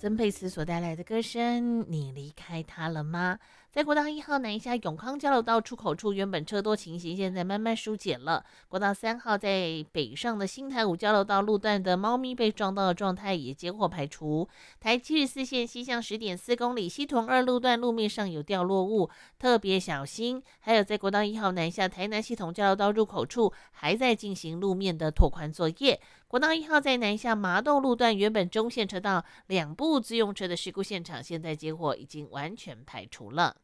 曾沛慈所带来的歌声《你离开他了吗》。在国道1号南下永康交流道出口处，原本车多情形现在慢慢疏解了。国道3号在北上的新台五交流道路段的猫咪被撞到的状态也接获排除。台74线西向10.4公里西屯2路段路面上有掉落物，特别小心。还有在国道1号南下台南系统交流道入口处还在进行路面的拓宽作业。国道1号在南下麻豆路段原本中线车道2部自用车的事故现场，现在接获已经完全排除了。